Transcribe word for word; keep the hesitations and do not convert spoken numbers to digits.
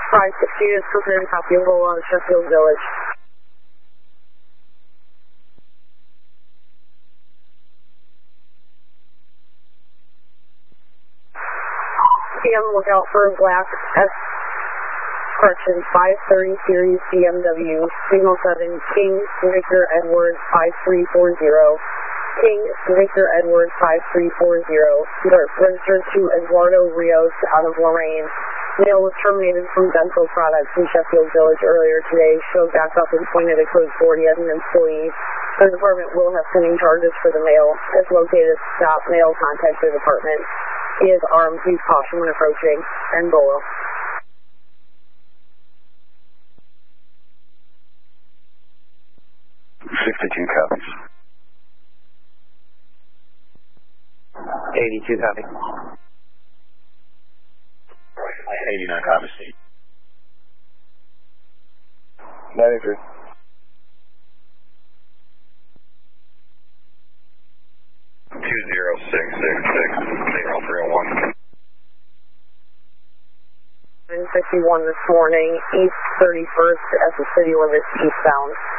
five sixty is prepared to copy Angola on Sheffield Village. Be on the lookout for a black S, correction, five thirty series B M W, signal seven, King Victor Edward five three four zero, King Victor Edward five three four zero, registered to Eduardo Rios out of Lorraine. Mail was terminated from Dental Products in Sheffield Village earlier today, showed back up and pointed at code forty as an employee. The department will have sending charges for the mail. If located, stop mail, contact the department. He is armed. Please caution when approaching Angola. sixty-two copies. eighty-two copies. eighty-nine copies. ninety-three. two zero six six six zero three zero one. nine fifty-one this morning, East thirty-first at the city limits eastbound.